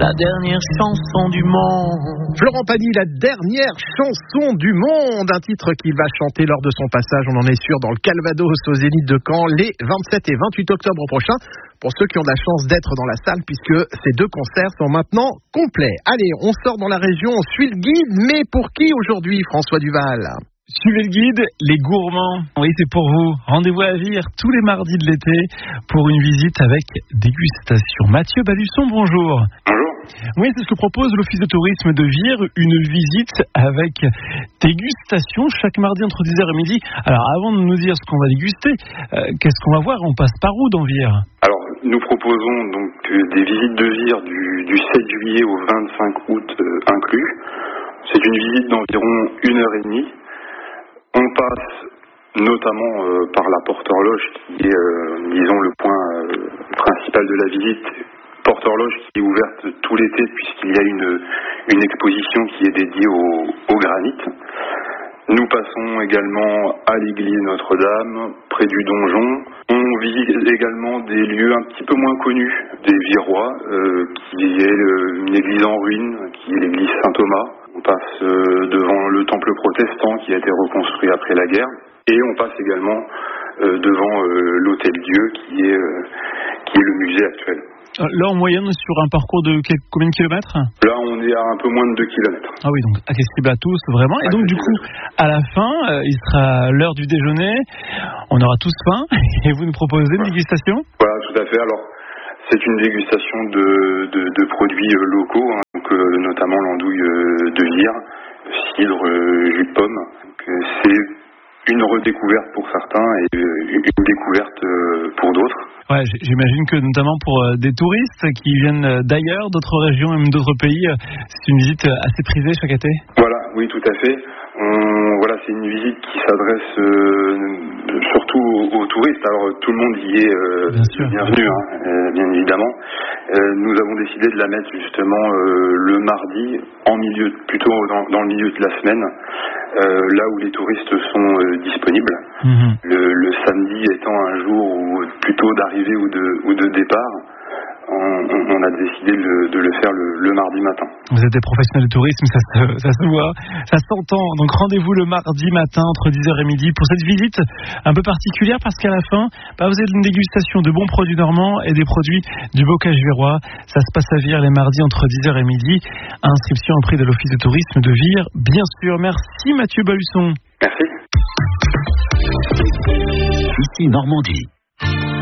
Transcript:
la dernière chanson du monde. Florent Pagny, la dernière chanson du monde, un titre qu'il va chanter lors de son passage, on en est sûr, dans le Calvados au Zénith de Caen les 27 et 28 octobre prochains, pour ceux qui ont de la chance d'être dans la salle, puisque ces deux concerts sont maintenant complets. Allez, on sort dans la région, on suit le guide, mais pour qui aujourd'hui, François Duval ? Suivez le guide, les gourmands. Oui, c'est pour vous. Rendez-vous à Vire tous les mardis de l'été pour une visite avec dégustation. Mathieu Balusson, bonjour. Bonjour. Oui, c'est ce que propose l'Office de tourisme de Vire, une visite avec dégustation chaque mardi entre 10h et midi. Alors, avant de nous dire ce qu'on va déguster, qu'est-ce qu'on va voir ? On passe par où dans Vire ? Alors, nous proposons donc des visites de Vire du 7 juillet au 25 août inclus. C'est une visite d'environ 1h30. On passe notamment par la porte horloge qui est, disons, le point principal de la visite. Porte horloge qui est ouverte tout l'été puisqu'il y a une exposition qui est dédiée au granit. Nous passons également à l'église Notre-Dame, près du donjon. On visite également des lieux un petit peu moins connus des Virois, qui est une église en ruine, qui est l'église Saint-Thomas. On passe devant le temple protestant qui a été reconstruit après la guerre. Et on passe également devant l'Hôtel-Dieu qui est le musée actuel. Là, en moyenne, sur un parcours de combien de kilomètres ? Là, on est à un peu moins de 2 kilomètres. Ah oui, donc accessible à tous, vraiment. Et donc, du coup, à la fin, il sera l'heure du déjeuner. On aura tous faim. Et vous nous proposez une dégustation ? Voilà, tout à fait. Alors, c'est une dégustation de produits locaux, hein, donc, notamment l'andouille de Vire, cidre, jus de pomme. Donc, c'est une redécouverte pour certains et une découverte pour d'autres. Ouais, j'imagine que notamment pour des touristes qui viennent d'ailleurs, d'autres régions, même d'autres pays, c'est une visite assez prisée chaque été. Voilà, oui, tout à fait. Voilà, c'est une visite qui s'adresse surtout aux touristes. Alors tout le monde y est bienvenu, hein, bien évidemment. Nous avons décidé de la mettre justement le mardi, plutôt dans le milieu de la semaine, là où les touristes sont disponibles. Mmh. Le samedi étant un jour plutôt d'arrivée ou de départ. On a décidé de le faire le mardi matin. Vous êtes des professionnels du tourisme, ça se voit, ça s'entend. Donc rendez-vous le mardi matin entre 10h et midi pour cette visite un peu particulière parce qu'à la fin, vous avez une dégustation de bons produits normands et des produits du bocage virois. Ça se passe à Vire les mardis entre 10h et midi. Inscription au prix de l'Office de tourisme de Vire, bien sûr. Merci Mathieu Balusson. Merci. Ici Normandie.